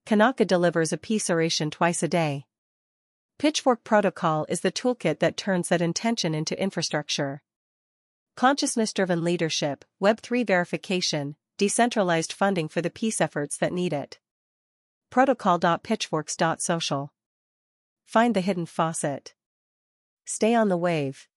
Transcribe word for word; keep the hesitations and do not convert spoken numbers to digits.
Kanaka delivers a peace oration twice a day. Pitchfork Protocol is the toolkit that turns that intention into infrastructure. Consciousness-driven leadership, Web three verification, decentralized funding for the peace efforts that need it. protocol dot pitchforks dot social. Find the hidden faucet. Stay on the wave.